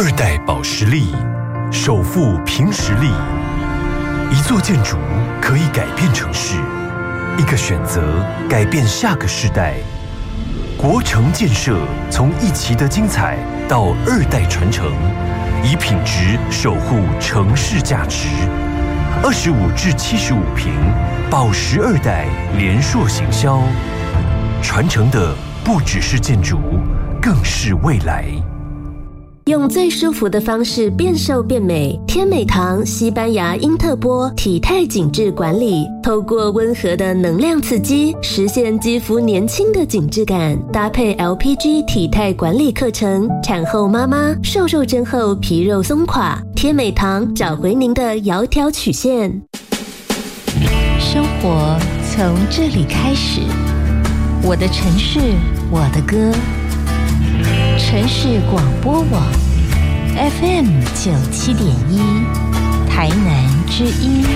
2代保时力，首富凭实力。一座建筑可以改变城市，一个选择改变下个世代。国城建设从一期的精彩到2代传承，以品质守护城市价值。25至75平，保时2代联硕行销，传承的不只是建筑，更是未来。 用最舒服的方式变瘦变美，天美堂西班牙英特波体态紧致管理，透过温和的能量刺激，实现肌肤年轻的紧致感。搭配 LPG 体态管理课程，产后妈妈瘦肉针后皮肉松垮，天美堂找回您的窈窕曲线。 生活从这里开始，我的城市，我的歌。城市广播网 FM 97.1